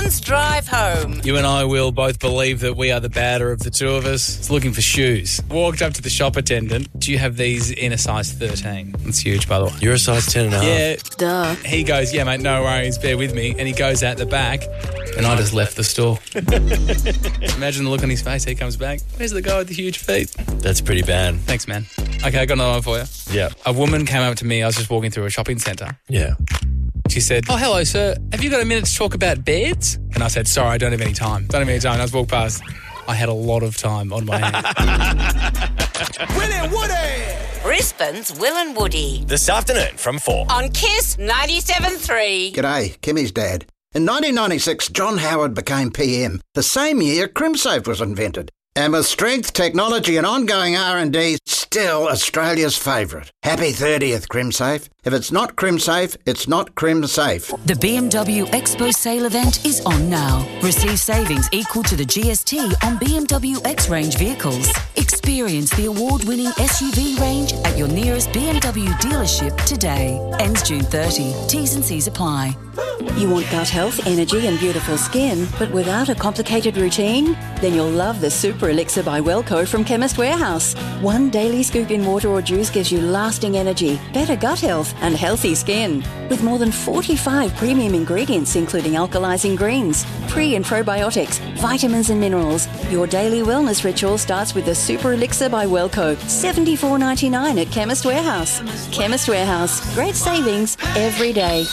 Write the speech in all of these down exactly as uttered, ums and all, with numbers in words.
Brisbane's Drive Home. You and I will both believe that we are the badder of the two of us. It's looking for shoes. Walked up to the shop attendant. Do you have these in a size thirteen? That's huge, by the way. You're a size ten and a half. Yeah. Duh. He goes, yeah, mate, no worries, bear with me. And he goes out the back, and I just left the store. Imagine the look on his face. He comes back. Where's the guy with the huge feet? That's pretty bad. Thanks, man. Okay, I got another one for you. Yeah. A woman came up to me. I was just walking through a shopping centre. Yeah. She said, oh, hello, sir. Have you got a minute to talk about beds? And I said, sorry, I don't have any time. Don't have any time. And I just walked past. I had a lot of time on my hands. Will and Woody! Brisbane's Will and Woody. This afternoon from four. On Kiss ninety-seven point three. G'day, Kimmy's dad. In nineteen ninety-six, John Howard became P M. The same year, CrimSafe was invented. And with strength, technology and ongoing R and D, still Australia's favourite. Happy thirtieth, CrimSafe. If it's not CrimSafe, it's not CrimSafe. The B M W Expo sale event is on now. Receive savings equal to the G S T on B M W X-Range vehicles. Experience the award-winning S U V range at your nearest B M W dealership today. Ends June thirtieth. T's and C's apply. You want gut health, energy and beautiful skin, but without a complicated routine? Then you'll love the Super Elixir by Wellco from Chemist Warehouse. One daily scoop in water or juice gives you lasting energy, better gut health and healthy skin. With more than forty-five premium ingredients including alkalizing greens, pre and probiotics, vitamins and minerals, your daily wellness ritual starts with the Super Elixir by Wellco, seventy-four ninety-nine at Chemist Warehouse. Chemist Warehouse, great savings every day.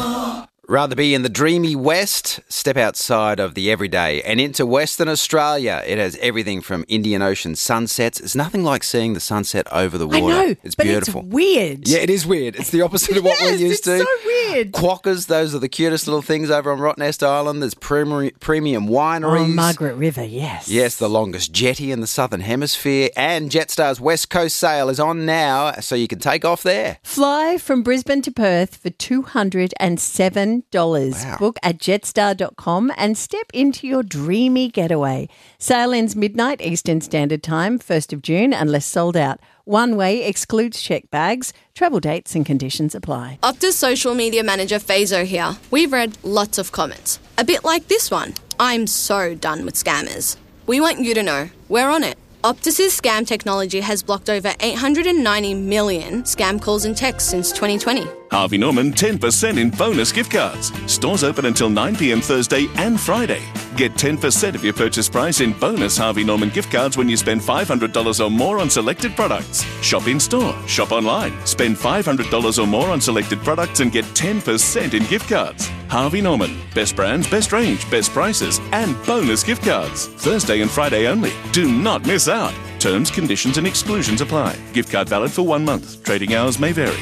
Rather be in the dreamy West? Step outside of the everyday and into Western Australia. It has everything from Indian Ocean sunsets. It's nothing like seeing the sunset over the water. I know, it's but beautiful. It's weird. Yeah, it is weird. It's the opposite of what yes, we're used it's to. so weird. Quokkas, those are the cutest little things over on Rottnest Island. There's premium, premium wineries. Oh, Margaret River, yes. Yes, the longest jetty in the Southern Hemisphere. And Jetstar's West Coast sale is on now, so you can take off there. Fly from Brisbane to Perth for two hundred seven dollars. Wow. Book at jetstar dot com and step into your dreamy getaway. Sale ends midnight Eastern Standard Time, first of June, unless sold out. One way excludes check bags. Travel dates and conditions apply. Optus social media manager Fazo here. We've read lots of comments. A bit like this one. I'm so done with scammers. We want you to know we're on it. Optus's scam technology has blocked over eight hundred ninety million scam calls and texts since twenty twenty. Harvey Norman ten percent in bonus gift cards. Stores open until nine p.m. Thursday and Friday. Get ten percent of your purchase price in bonus Harvey Norman gift cards when you spend five hundred dollars or more on selected products. Shop in store, shop online. Spend five hundred dollars or more on selected products and get ten percent in gift cards. Harvey Norman. Best brands, best range, best prices, and bonus gift cards. Thursday and Friday only. Do not miss out. Terms, conditions, and exclusions apply. Gift card valid for one month. Trading hours may vary.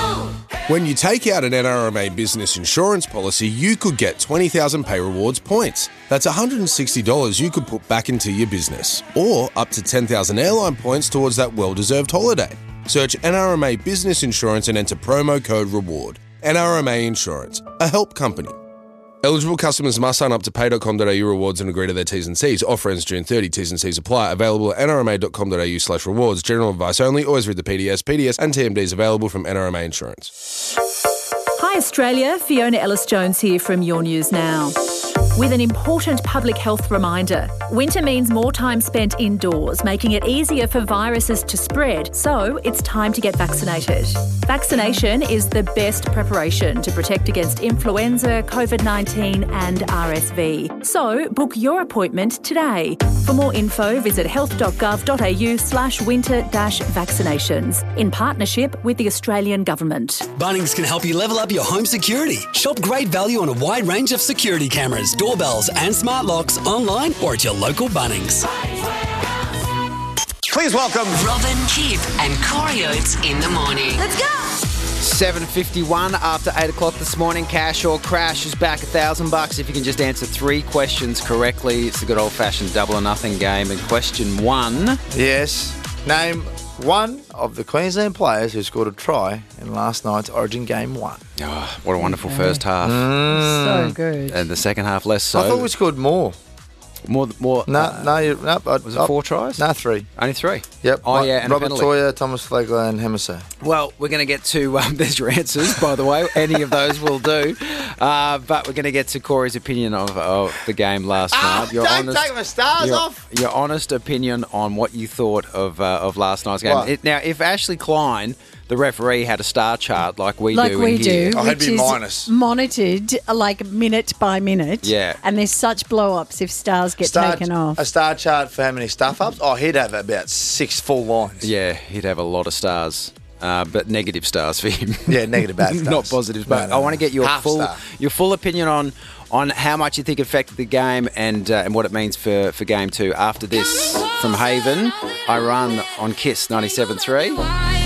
When you take out an N R M A business insurance policy, you could get twenty thousand Pay Rewards points. That's one hundred sixty dollars you could put back into your business. Or up to ten thousand airline points towards that well-deserved holiday. Search N R M A Business Insurance and enter promo code REWARD. N R M A Insurance, a help company. Eligible customers must sign up to pay dot com dot a u rewards and agree to their T's and C's. Offer ends June thirtieth. T's and C's apply. Available at n r m a dot com dot a u slash rewards. General advice only. Always read the P D S. P D S and T M Ds available from N R M A Insurance. Hi Australia, Fiona Ellis-Jones here from Your News Now. With an important public health reminder. Winter means more time spent indoors, making it easier for viruses to spread, so it's time to get vaccinated. Vaccination is the best preparation to protect against influenza, covid nineteen and R S V. So book your appointment today. For more info, visit health dot gov dot a u slash winter dash vaccinations in partnership with the Australian Government. Bunnings can help you level up your home security. Shop great value on a wide range of security cameras, doorbells and smart locks online or at your local Bunnings. Please welcome Robin, Keith and Corey Oates in the morning. Let's go! seven fifty-one after eight o'clock this morning. Cash or Crash is back a thousand bucks if you can just answer three questions correctly. It's the good old-fashioned double or nothing game. And question one. Yes. Name one of the Queensland players who scored a try in last night's Origin Game one. Oh, what a wonderful okay. first half. Mm. So good. And the second half less so. I thought we scored more. More, more. No, uh, no, you, no. I, Was it four tries? No, three. Only three. Yep. Oh, yeah, and a Robert penalty. Toyer, Thomas Flegler, and Hemiso. Well, we're going to get to, um, there's your answers, by the way. Any of those will do. Uh, but we're going to get to Corey's opinion of, of the game last Ah, night. Your don't take my stars your, off. Your honest opinion on what you thought of uh, of last night's game. Right. It, now, if Ashley Klein, the referee, had a star chart like we like do we in here. do, Oh, he'd which be is minus. monitored like minute by minute. Yeah. And there's such blow-ups if stars get Star, taken off. A star chart for how many stuff-ups? Oh, he'd have about six full lines. Yeah, he'd have a lot of stars. Uh, but negative stars for him. Yeah, negative bad stars. Not positives. No, But no, I want to no. get your Half full star. your full opinion on on how much you think it affected the game and uh, and what it means for, for game two. After this, from Haven, I Run on Kiss ninety-seven point three.